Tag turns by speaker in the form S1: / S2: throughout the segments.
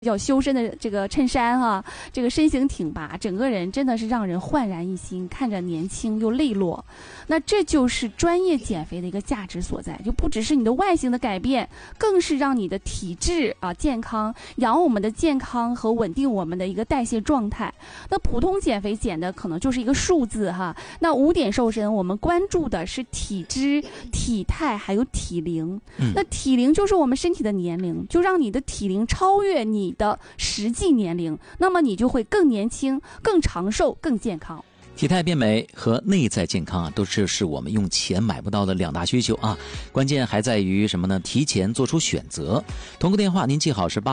S1: 比较修身的这个衬衫哈，这个身形挺拔，整个人真的是让人焕然一新，看着年轻又利落。那这就是专业减肥的一个价值所在，就不只是你的外形的改变，更是让你的体质健康，养我们的健康和稳定我们的一个代谢状态。那普通减肥减的可能就是一个数字哈，那5点瘦身我们关注的是体质、体态还有体龄。那体龄就是我们身体的年龄，就让你的体龄超越你的实际年龄，那么你就会更年轻、更长寿、更健康。
S2: 体态变美和内在健康都是我们用钱买不到的2大需求啊。关键还在于什么呢？提前做出选择。通过电话您记好是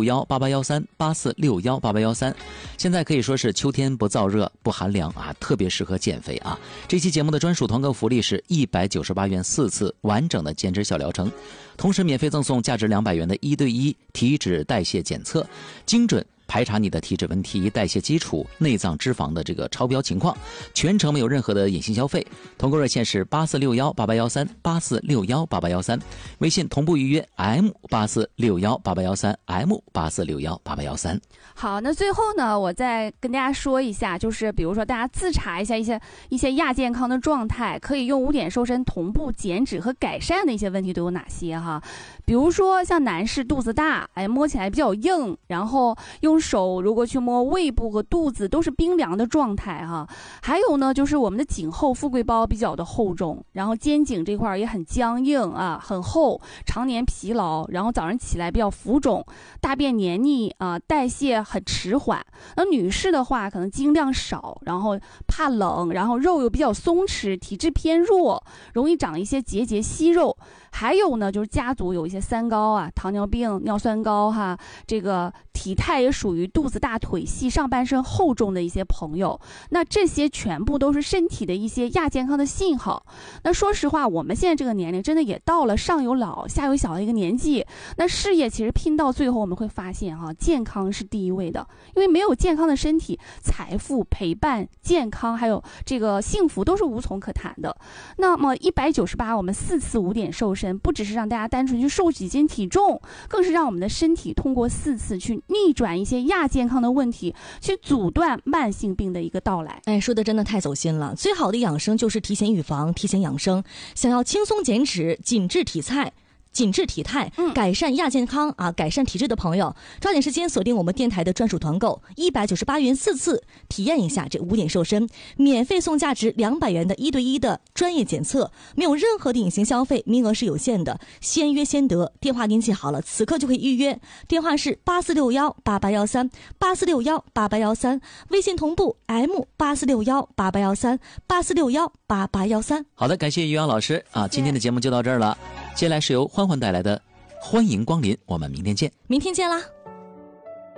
S2: 84618813，84618813。现在可以说是秋天不燥热不寒凉啊，特别适合减肥啊。这期节目的专属团购福利是198元4次完整的减脂小疗程，同时免费赠送价值200元的1对1体脂代谢检测，精准排查你的体脂问题、代谢基础、内脏脂肪的这个超标情况，全程没有任何的隐形消费。通过热线是84618813，84618813，微信同步预約 M84618813 M84618813。
S1: 好，那最后呢，我再跟大家说一下，就是比如说大家自查一下一些亚健康的状态，可以用5点瘦身同步减脂和改善的一些问题都有哪些哈？比如说像男士肚子大，摸起来比较硬，然后用手如果去摸胃部和肚子都是冰凉的状态哈。还有呢，就是我们的颈后富贵包比较的厚重，然后肩颈这块也很僵硬啊，很厚，常年疲劳，然后早上起来比较浮肿，大便黏腻啊，代谢很迟缓。那女士的话可能经量少，然后怕冷，然后肉又比较松弛，体质偏弱，容易长一些结息肉。还有呢，就是家族有一些三高啊，糖尿病、尿酸高哈，这个体态也属于肚子大腿细、上半身厚重的一些朋友，那这些全部都是身体的一些亚健康的信号。那说实话，我们现在这个年龄真的也到了上有老下有小的一个年纪，那事业其实拼到最后，我们会发现健康是第一位的，因为没有健康的身体，财富、陪伴、健康还有这个幸福都是无从可谈的。那么198我们4次5点瘦身，不只是让大家单纯去瘦几斤体重，更是让我们的身体通过4次去逆转一些亚健康的问题，去阻断慢性病的一个到来。
S3: 说的真的太走心了。最好的养生就是提前预防、提前养生。想要轻松减脂、紧致体态，改善亚健康改善体质的朋友，抓紧时间锁定我们电台的专属团购，198元4次，体验一下这5点瘦身，免费送价值200元的1对1的专业检测，没有任何的隐形消费，名额是有限的，先约先得。电话您记好了，此刻就可以预约，电话是84618813，84618813，微信同步 M84618813，84618813。
S2: 好的，感谢于洋老师今天的节目就到这儿了。接下来是由欢欢带来的欢迎光临，我们明天见。
S3: 明天见啦。